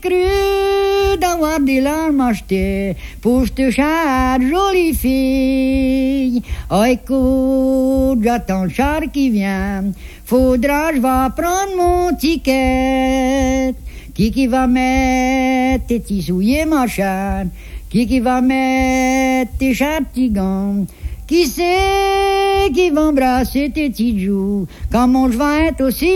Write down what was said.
cru d'avoir des larmes achetées pour cette chère jolie fille. Oh, écoute, j'attends le char qui vient. Faudra, je vais prendre mon ticket. Qui va mettre tes petits souliers, ma chère? Qui va mettre tes chers petits gants? Qui c'est qui va embrasser tes petites joues quand mon cheval est aussi